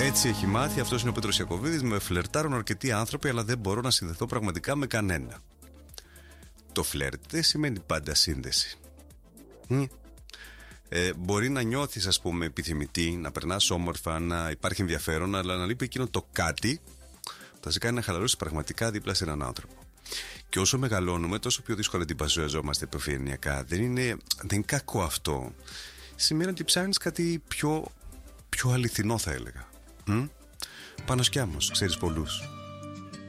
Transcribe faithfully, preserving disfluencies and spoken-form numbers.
Έτσι έχει μάθει, αυτός είναι ο Πέτρος Ιακωβίδης. Με φλερτάρουν αρκετοί άνθρωποι, αλλά δεν μπορώ να συνδεθώ πραγματικά με κανένα. Το φλερτ δεν σημαίνει πάντα σύνδεση. Ε, μπορεί να νιώθεις, ας πούμε, επιθυμητή, να περνάς όμορφα, να υπάρχει ενδιαφέρον, αλλά να λείπει εκείνο το κάτι που θα σε κάνει να χαλαρώσεις πραγματικά δίπλα σε έναν άνθρωπο. Και όσο μεγαλώνουμε, τόσο πιο δύσκολα την παζουαζόμαστε επιφανειακά. Δεν είναι, δεν είναι κακό αυτό. Σημαίνει ότι ψάχνεις κάτι πιο, πιο αληθινό, θα έλεγα. Μ? Πανασκιάμος, ξέρεις πολλούς.